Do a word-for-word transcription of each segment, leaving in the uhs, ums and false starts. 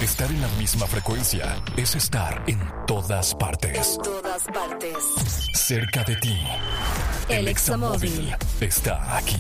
Estar en la misma frecuencia es estar en todas partes. En todas partes. Cerca de ti. El El Examóvil está aquí.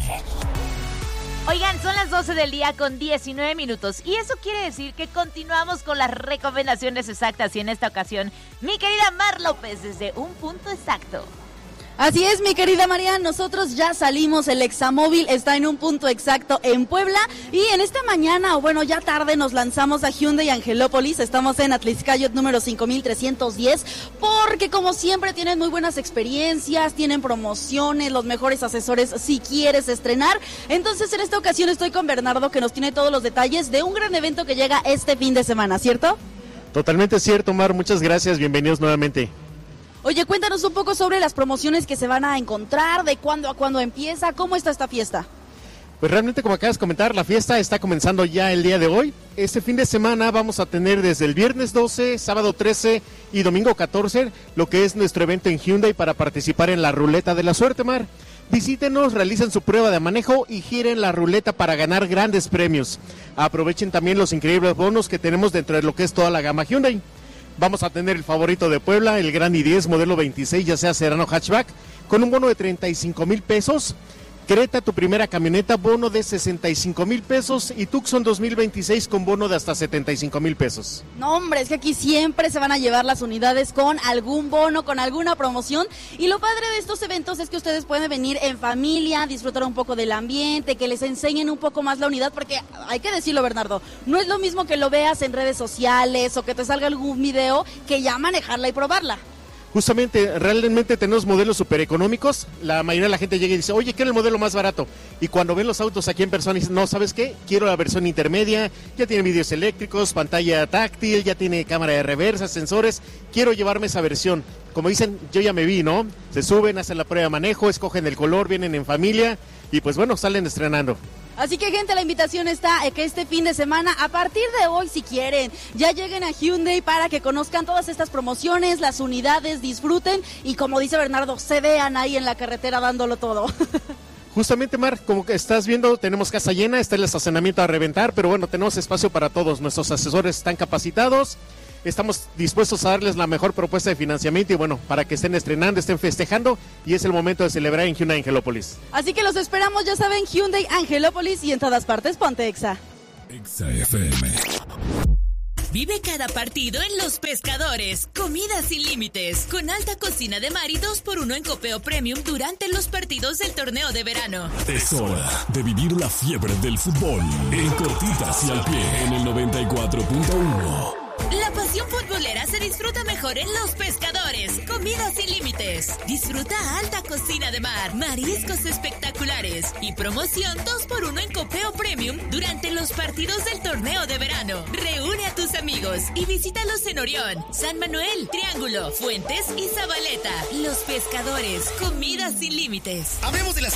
Oigan, son las doce del día con diecinueve minutos y eso quiere decir que continuamos con las recomendaciones exactas y en esta ocasión, mi querida Mar López desde un punto exacto. Así es, mi querida María, nosotros ya salimos, el Examóvil está en un punto exacto en Puebla y en esta mañana, o bueno, ya tarde nos lanzamos a Hyundai Angelópolis, estamos en Atlixcáyotl número cinco mil trescientos diez, porque como siempre tienen muy buenas experiencias, tienen promociones, los mejores asesores si quieres estrenar. Entonces en esta ocasión estoy con Bernardo que nos tiene todos los detalles de un gran evento que llega este fin de semana, ¿cierto? Totalmente cierto, Mar, muchas gracias, bienvenidos nuevamente. Oye, cuéntanos un poco sobre las promociones que se van a encontrar, de cuándo a cuándo empieza, cómo está esta fiesta. Pues realmente, como acabas de comentar, la fiesta está comenzando ya el día de hoy. Este fin de semana vamos a tener desde el viernes doce, sábado trece y domingo catorce, lo que es nuestro evento en Hyundai para participar en la ruleta de la suerte, Mar. Visítenos, realicen su prueba de manejo y giren la ruleta para ganar grandes premios. Aprovechen también los increíbles bonos que tenemos dentro de lo que es toda la gama Hyundai. Vamos a tener el favorito de Puebla, el Gran i diez modelo veintiséis, ya sea sedán o hatchback, con un bono de treinta y cinco mil pesos. Creta, tu primera camioneta, bono de sesenta y cinco mil pesos. Y Tucson dos mil veintiséis con bono de hasta setenta y cinco mil pesos. No, hombre, es que aquí siempre se van a llevar las unidades con algún bono, con alguna promoción. Y lo padre de estos eventos es que ustedes pueden venir en familia, disfrutar un poco del ambiente, que les enseñen un poco más la unidad, porque hay que decirlo, Bernardo, no es lo mismo que lo veas en redes sociales o que te salga algún video que ya manejarla y probarla. Justamente, realmente tenemos modelos súper económicos. La mayoría de la gente llega y dice, oye, quiero el modelo más barato. Y cuando ven los autos aquí en persona, dicen, no, ¿sabes qué? Quiero la versión intermedia, ya tiene vídeos eléctricos, pantalla táctil, ya tiene cámara de reversa, sensores. Quiero llevarme esa versión. Como dicen, yo ya me vi, ¿no? Se suben, hacen la prueba de manejo, escogen el color, vienen en familia y pues bueno, salen estrenando. Así que, gente, la invitación está que este fin de semana, a partir de hoy, si quieren, ya lleguen a Hyundai para que conozcan todas estas promociones, las unidades, disfruten y, como dice Bernardo, se vean ahí en la carretera dándolo todo. Justamente, Mar, como que estás viendo, tenemos casa llena, está el estacionamiento a reventar, pero bueno, tenemos espacio para todos. Nuestros asesores están capacitados, estamos dispuestos a darles la mejor propuesta de financiamiento y bueno, para que estén estrenando, estén festejando y es el momento de celebrar en Hyundai Angelópolis. Así que los esperamos, ya saben, Hyundai Angelópolis y en todas partes, ponte Exa. Exa F M. Vive cada partido en Los Pescadores. Comida sin límites. Con alta cocina de mar y dos por uno en copeo premium durante los partidos del torneo de verano. Es hora de vivir la fiebre del fútbol en cortitas y al pie en el noventa y cuatro punto uno. La pasión futbolera se disfruta mejor en Los Pescadores. Comida sin límites. Disfruta alta cocina de mar, mariscos espectaculares y promoción dos por uno en copeo premium durante los partidos del torneo de verano. Reúne a tus amigos y visítalos en Orión, San Manuel, Triángulo, Fuentes y Zabaleta. Los Pescadores. Comida sin límites. Hablemos de las